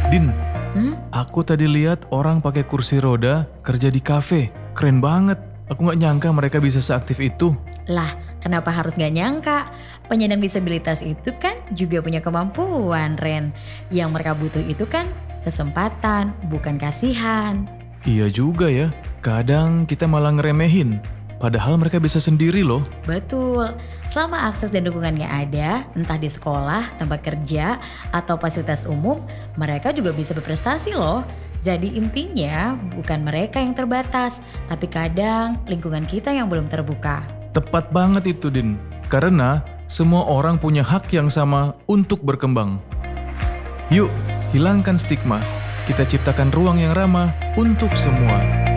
Din, Hmm? aku tadi lihat orang pakai kursi roda kerja di kafe. Keren banget. Aku nggak nyangka mereka bisa seaktif itu. Lah, kenapa harus gak nyangka? Penyandang disabilitas itu kan juga punya kemampuan, Ren. Yang mereka butuh itu kan kesempatan, bukan kasihan. Iya juga ya. Kadang kita malah ngeremehin. Padahal mereka bisa sendiri loh. Betul, selama akses dan dukungannya ada, entah di sekolah, tempat kerja, atau fasilitas umum, mereka juga bisa berprestasi loh. Jadi intinya bukan mereka yang terbatas, tapi kadang lingkungan kita yang belum terbuka. Tepat banget itu, Din. Karena semua orang punya hak yang sama untuk berkembang. Yuk, hilangkan stigma. Kita ciptakan ruang yang ramah untuk semua.